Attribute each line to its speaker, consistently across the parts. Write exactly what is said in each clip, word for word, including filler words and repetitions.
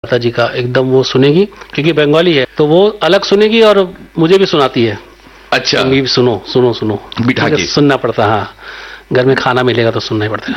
Speaker 1: लता जी का, एकदम वो सुनेगी, क्योंकि बंगाली है तो वो अलग सुनेगी और मुझे भी सुनाती है।
Speaker 2: अच्छा,
Speaker 1: भी सुनो सुनो सुनो
Speaker 2: बिठा के
Speaker 1: सुनना पड़ता है। हाँ, घर में खाना मिलेगा तो सुनना ही पड़ता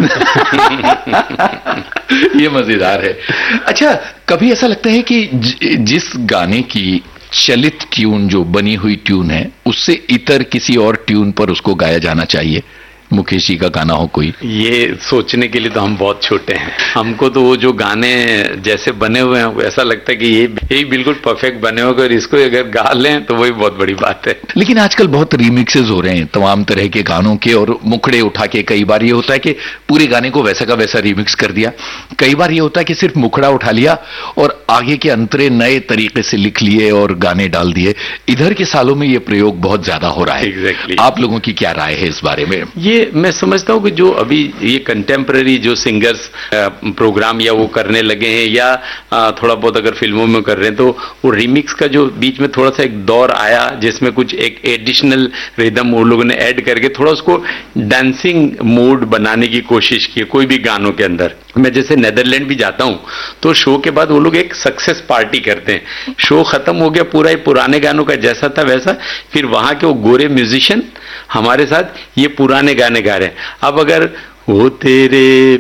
Speaker 1: है।
Speaker 2: ये मजेदार है। अच्छा, कभी ऐसा लगता है कि ज, जिस गाने की चलित ट्यून, जो बनी हुई ट्यून है, उससे इतर किसी और ट्यून पर उसको गाया जाना चाहिए? मुकेश जी का गाना हो कोई?
Speaker 3: ये सोचने के लिए तो हम बहुत छोटे हैं। हमको तो वो जो गाने जैसे बने हुए हैं ऐसा लगता है कि ये यही बिल्कुल परफेक्ट बने हुए, अगर इसको अगर गा लें तो वही बहुत बड़ी बात है।
Speaker 2: लेकिन आजकल बहुत रीमिक्सेस हो रहे हैं तमाम तरह के गानों के, और मुखड़े उठा के कई बार ये होता है कि पूरे गाने को वैसा का वैसा रीमिक्स कर दिया, कई बार ये होता है कि सिर्फ मुखड़ा उठा लिया और आगे के अंतरे नए तरीके से लिख लिए और गाने डाल दिए। इधर के सालों में ये प्रयोग बहुत ज्यादा हो रहा है।
Speaker 3: Exactly.
Speaker 2: आप लोगों की क्या राय है इस बारे में?
Speaker 3: ये मैं समझता हूँ कि जो अभी ये कंटेम्पररी जो सिंगर्स प्रोग्राम या वो करने लगे हैं, या थोड़ा बहुत अगर फिल्मों में कर रहे हैं, तो वो रिमिक्स का जो बीच में थोड़ा सा एक दौर आया जिसमें कुछ एक एडिशनल रिदम वो लोगों ने ऐड करके थोड़ा उसको डांसिंग मूड बनाने की कोशिश की कोई भी गानों के अंदर। मैं जैसे नेदरलैंड भी जाता हूँ तो शो के बाद वो लोग एक सक्सेस पार्टी करते हैं। शो खत्म हो गया, पूरा ही पुराने गानों का जैसा था वैसा, फिर वहां के वो गोरे म्यूजिशियन हमारे साथ ये पुराने गाने गा रहे हैं। अब अगर वो तेरे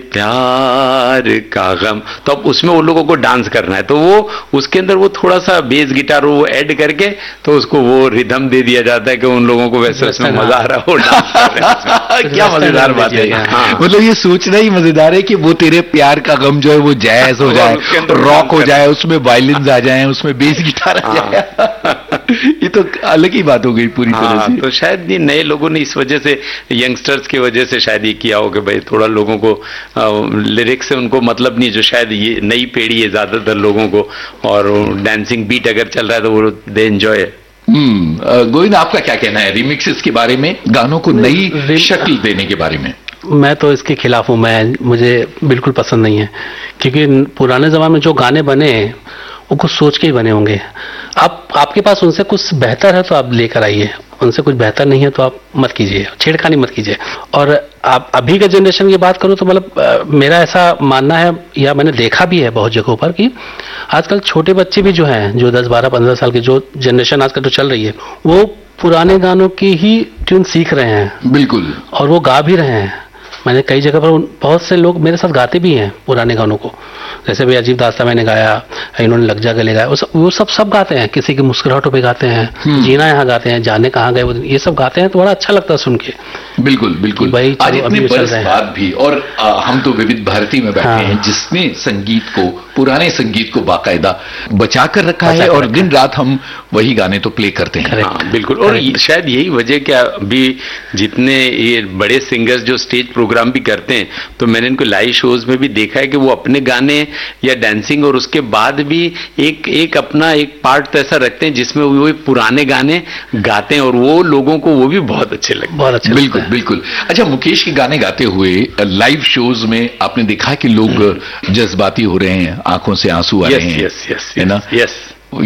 Speaker 3: प्यार का गम, तो अब उसमें वो लोगों को डांस करना है, तो वो उसके अंदर वो थोड़ा सा बेस गिटार वो ऐड करके तो उसको वो रिदम दे दिया जाता है कि उन लोगों को वैसे उसमें मजा आ रहा है, वो डांस कर रहे हैं।
Speaker 2: क्या मजेदार बात है। हाँ। मतलब ये सोचना ही मजेदार है कि वो तेरे प्यार का गम जो है वो जैज हो जाए, रॉक हो जाए, उसमें वायलिन आ जाए, उसमें बेस गिटार आ जाए। ये तो अलग ही बात हो गई पूरी तरह से।
Speaker 3: तो शायद ये नए लोगों ने इस वजह से, यंगस्टर्स की वजह से शायद ये किया हो कि भाई थोड़ा लोगों को लिरिक्स से उनको मतलब नहीं, जो शायद ये नई पीढ़ी है ज्यादातर लोगों को, और डांसिंग बीट अगर चल रहा है तो वो दे एंजॉय है।
Speaker 2: हम्म गोविंद, आपका क्या कहना है रिमिक्सेस के बारे में, गानों को नई शक्ल देने के बारे में?
Speaker 1: मैं तो इसके खिलाफ हूं। मैं मुझे बिल्कुल पसंद नहीं है, क्योंकि पुराने जमाने में जो गाने बने हैं वो कुछ सोच के ही बने होंगे। आप आपके पास उनसे कुछ बेहतर है तो आप लेकर आइए, उनसे कुछ बेहतर नहीं है तो आप मत कीजिए, छेड़खानी मत कीजिए। और आप अभी के जनरेशन की बात करूं तो मतलब मेरा ऐसा मानना है, या मैंने देखा भी है बहुत जगहों पर, कि आजकल छोटे बच्चे भी जो हैं, जो दस बारह पंद्रह साल की जो जनरेशन आजकल जो चल रही है, वो पुराने गानों की ही ट्यून सीख रहे हैं।
Speaker 2: बिल्कुल।
Speaker 1: और वो गा भी रहे हैं। मैंने कई जगह पर बहुत से लोग मेरे साथ गाते भी हैं पुराने गानों को, जैसे भी अजीब दास्ता मैंने गाया, इन्होंने लग जा गले गाया, वो सब वो सब सब गाते हैं। किसी की मुस्कुराहटों पे गाते हैं, जीना यहाँ गाते हैं, जाने कहाँ गए वो, ये सब गाते हैं तो बड़ा अच्छा लगता है सुन के।
Speaker 2: बिल्कुल बिल्कुल।
Speaker 1: भाई
Speaker 2: आज इतने बरस बाद भी, और आ, हम तो विविध भारती में बैठे हाँ। हैं, जिसने संगीत को, पुराने संगीत को बाकायदा बचा कर रखा है, और दिन रात हम वही गाने तो प्ले करते हैं।
Speaker 3: हाँ, बिल्कुल। और शायद यही वजह क्या, अभी जितने ये बड़े सिंगर्स जो स्टेज प्रोग्राम भी करते हैं, तो मैंने इनको लाइव शोज में भी देखा है कि वो अपने गाने या डांसिंग और उसके बाद भी एक एक अपना एक पार्ट तो ऐसा रखते हैं जिसमें वो पुराने गाने गाते हैं, और वो लोगों को वो भी बहुत अच्छे लगते हैं।
Speaker 1: बहुत अच्छे।
Speaker 2: बिल्कुल बिल्कुल। अच्छा, मुकेश के गाने गाते हुए लाइव शोज में आपने देखा कि लोग जज्बाती हो रहे हैं, आंखों से आंसू आ रहे हैं,
Speaker 3: यस यस
Speaker 2: है ना?
Speaker 3: यस,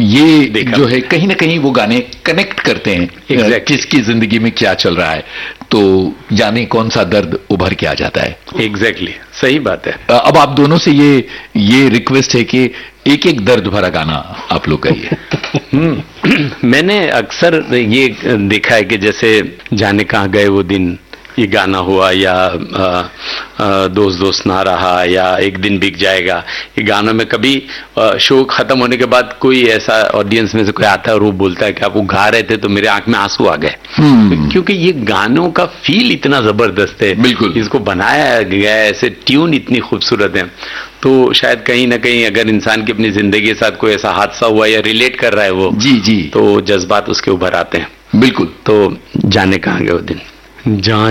Speaker 2: ये जो है कहीं ना कहीं वो गाने कनेक्ट करते हैं
Speaker 3: exactly.
Speaker 2: किसकी जिंदगी में क्या चल रहा है, तो जाने कौन सा दर्द उभर के आ जाता है।
Speaker 3: Exactly exactly. सही बात है।
Speaker 2: अब आप दोनों से ये ये रिक्वेस्ट है कि एक एक दर्द भरा गाना आप लोग गाइए।
Speaker 3: मैंने अक्सर ये देखा है कि जैसे जाने कहाँ गए वो दिन, ये गाना हुआ, या आ, आ, दोस्त दोस्त ना रहा, या एक दिन बिक जाएगा, ये गानों में कभी आ, शो खत्म होने के बाद कोई ऐसा ऑडियंस में से कोई आता है और वो बोलता है कि आप वो गा रहे थे तो मेरे आंख में आंसू आ गए, क्योंकि ये गानों का फील इतना जबरदस्त है।
Speaker 2: बिल्कुल।
Speaker 3: इसको बनाया गया है ऐसे, ट्यून इतनी खूबसूरत है, तो शायद कहीं ना कहीं अगर इंसान की अपनी जिंदगी के साथ कोई ऐसा हादसा हुआ या रिलेट कर रहा है वो,
Speaker 2: जी जी,
Speaker 3: तो जज्बात उसके उभर आते हैं।
Speaker 2: बिल्कुल।
Speaker 3: तो जाने कहाँ गए वो दिन, जान